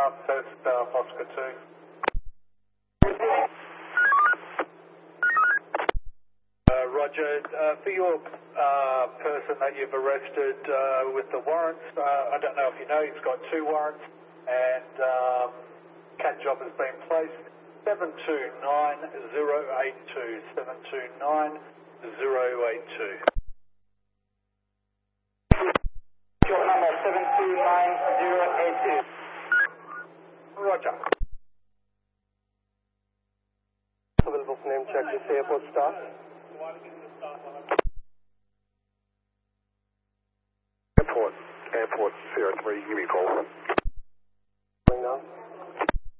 First Oscar 2. Roger, for your person that you've arrested with the warrants, I don't know if you know, he's got 2 warrants and CAT job has been placed. 729082. 729082. Your number 729082. Roger. Available for name check, this airport staff. Airport 03, give me a call. Now.